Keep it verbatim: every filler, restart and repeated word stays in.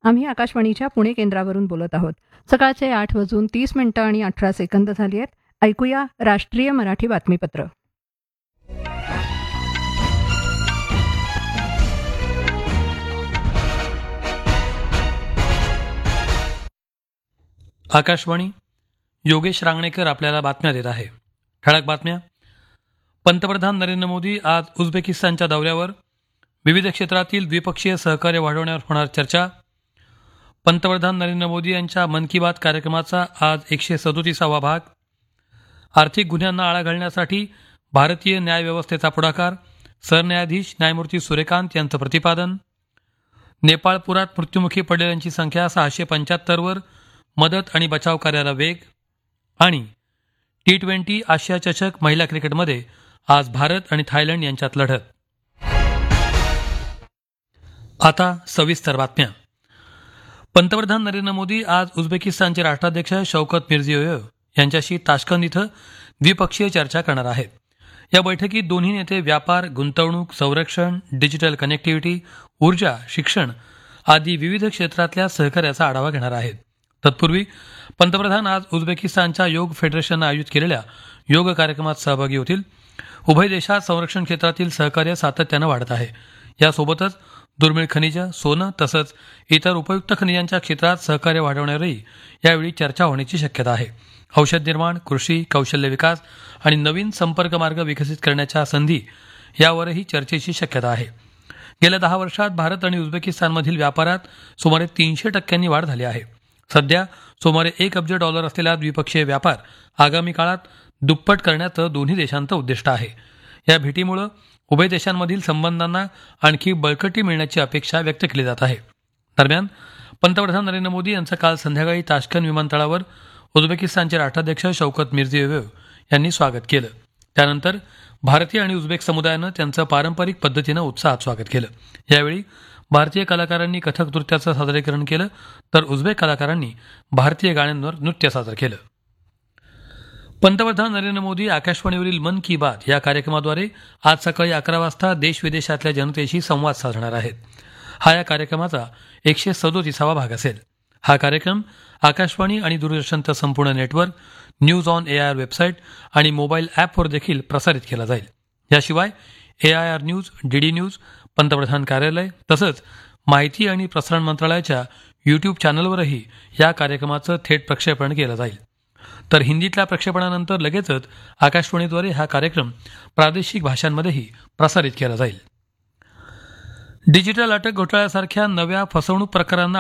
आम्ही आकाशवाणीच्या पुणे केंद्रावरून बोलत आहोत. सकाळचे आठ वाजून तीस मिनिटं आणि अठरा सेकंद झाली आहेत. ऐकूया राष्ट्रीय मराठी बातमीपत्र. आकाशवाणी. योगेश रांगणेकर आपल्याला बातम्या देत आहे. ठळक बातम्या. पंतप्रधान नरेंद्र मोदी आज उझबेकिस्तानच्या दौऱ्यावर. विविध क्षेत्रातील द्विपक्षीय सहकार्य वाढवण्यावर होणार चर्चा. पंतप्रधान नरेंद्र मोदी यांच्या मन की बात कार्यक्रमाचा आज एकशे सदोतीसावा भाग. आर्थिक गुन्ह्यांना आळा घालण्यासाठी भारतीय न्यायव्यवस्थेचा पुढाकार. सरन्यायाधीश न्यायमूर्ती सूर्यकांत यांचं प्रतिपादन. नेपाळपुरात मृत्युमुखी पडलेल्यांची संख्या सहाशे पंच्याहत्तरवर. मदत आणि बचाव कार्याला वेग. आणि टी ट्वेंटी आशिया चषक महिला क्रिकेटमध्ये आज भारत आणि थायलंड यांच्यात लढत. आता सविस्तर बातम्या. पंतप्रधान नरेंद्र मोदी आज उझबेकिस्तानचे राष्ट्राध्यक्ष शौकत मिर्झियोयेव यांच्याशी ताश्कंद इथं द्विपक्षीय चर्चा करणार आहेत. या बैठकीत दोन्ही नेते व्यापार, गुंतवणूक, संरक्षण, डिजिटल कनेक्टिव्हिटी, ऊर्जा, शिक्षण आदी विविध क्षेत्रातल्या सहकार्याचा आढावा घेणार आहेत. तत्पूर्वी पंतप्रधान आज उझबेकिस्तानच्या योग फेडरेशननं आयोजित केलेल्या योग कार्यक्रमात सहभागी होतील. उभय देशात संरक्षण क्षेत्रातील सहकार्य सातत्यानं वाढत आहे. यासोबतच दुर्मिळ खनिजं, सोनं तसंच इतर उपयुक्त खनिजांच्या क्षेत्रात सहकार्य वाढवण्यावरही यावेळी चर्चा होण्याची शक्यता आहे. औषध निर्माण, कृषी, कौशल्य विकास आणि नवीन संपर्क मार्ग विकसित करण्याच्या संधी यावरही चर्चेची शक्यता आहे. गेल्या दहा वर्षात भारत आणि उझबेकिस्तानमधील व्यापारात सुमारे तीनशे टक्क्यांनी वाढ झाली आहे. सध्या सुमारे एक अब्ज डॉलर असलेला द्विपक्षीय व्यापार आगामी काळात दुप्पट करण्याचं दोन्ही देशांचं उद्दिष्ट आहे. या भेटीमुळे उभय देशांमधील संबंधांना आणखी बळकटी मिळण्याची अपेक्षा व्यक्त केली जात आहे. दरम्यान पंतप्रधान नरेंद्र मोदी यांचं काल संध्याकाळी ताश्कंद विमानतळावर उझबेकिस्तानचे राष्ट्राध्यक्ष शौकत मिर्झियोयेव यांनी स्वागत केलं. त्यानंतर भारतीय आणि उझबेक समुदायानं त्यांचं पारंपरिक पद्धतीनं उत्साहात स्वागत केलं. यावेळी भारतीय कलाकारांनी कथक नृत्याचं सादरीकरण केलं तर उझबेक कलाकारांनी भारतीय गाण्यांवर नृत्य सादर केलं. पंतप्रधान नरेंद्र मोदी आकाशवाणीवरील मन की बात या कार्यक्रमाद्वारे आज सकाळी अकरा वाजता देश विदेशातल्या जनतेशी संवाद साधणार आहेत. हा या कार्यक्रमाचा एकशे सदोतीसावा भाग असेल. हा कार्यक्रम आकाशवाणी आणि दूरदर्शनचं संपूर्ण network, news on A I R website आणि मोबाईल ॲपवर देखील प्रसारित केला जाईल. याशिवाय ए I R news, D D news, पंतप्रधान कार्यालय तसंच माहिती आणि प्रसारण मंत्रालयाच्या यूट्यूब चॅनलवरही या कार्यक्रमाचं थेट प्रक्षेपण केलं जाईल. तर हिंदीतल्या प्रक्षेपणानंतर लगेचच आकाशवाणीद्वारे हा कार्यक्रम प्रादेशिक भाषांमध्येही प्रसारित केला जाईल. डिजिटल अटक घोटाळ्यासारख्या नव्या फसवणूक प्रकारांना